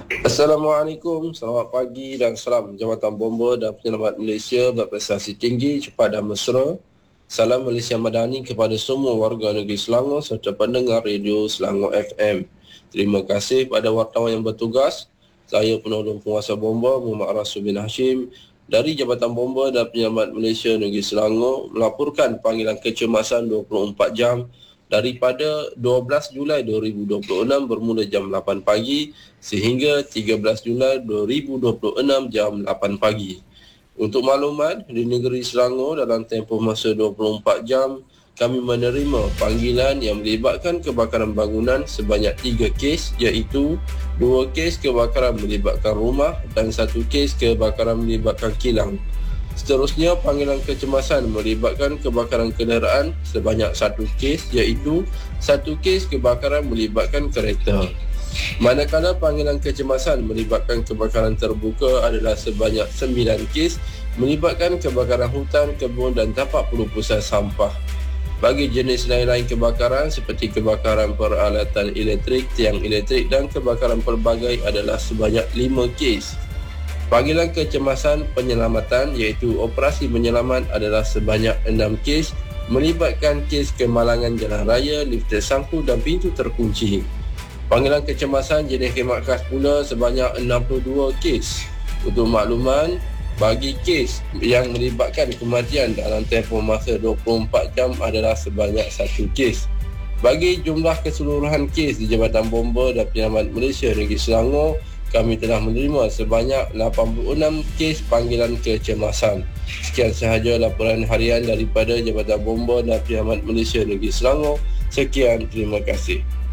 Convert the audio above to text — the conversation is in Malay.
Assalamualaikum, selamat pagi dan salam Jabatan Bomba dan Penyelamat Malaysia berprestasi tinggi, cepat dan mesra. Salam Malaysia Madani kepada semua warga negeri Selangor serta pendengar radio Selangor FM. Terima kasih pada wartawan yang bertugas. Saya penolong penguasa bomba Muhammad Rasul bin Hashim dari Jabatan Bomba dan Penyelamat Malaysia negeri Selangor melaporkan panggilan kecemasan 24 jam daripada 12 Julai 2026 bermula jam 8 pagi sehingga 13 Julai 2026 jam 8 pagi. Untuk maklumat, di negeri Selangor dalam tempoh masa 24 jam, kami menerima panggilan yang melibatkan kebakaran bangunan sebanyak 3 kes, iaitu 2 kes kebakaran melibatkan rumah dan 1 kes kebakaran melibatkan kilang. Seterusnya, panggilan kecemasan melibatkan kebakaran kenderaan sebanyak 1 kes, iaitu 1 kes kebakaran melibatkan kereta. Manakala panggilan kecemasan melibatkan kebakaran terbuka adalah sebanyak 9 kes melibatkan kebakaran hutan, kebun dan tapak pelupusan sampah. Bagi jenis lain-lain kebakaran seperti kebakaran peralatan elektrik, tiang elektrik dan kebakaran pelbagai adalah sebanyak 5 kes. Panggilan kecemasan penyelamatan iaitu operasi menyelamat adalah sebanyak 6 kes melibatkan kes kemalangan jalan raya, lift tersangkut dan pintu terkunci. Panggilan kecemasan jenis khidmat khas pula sebanyak 62 kes. Untuk makluman, bagi kes yang melibatkan kematian dalam tempoh masa 24 jam adalah sebanyak 1 kes. Bagi jumlah keseluruhan kes di Jabatan Bomba dan Penyelamat Malaysia negeri Selangor, kami telah menerima sebanyak 86 kes panggilan kecemasan. Sekian sahaja laporan harian daripada Jabatan Bomba dan Penyelamat Malaysia negeri Selangor. Sekian, terima kasih.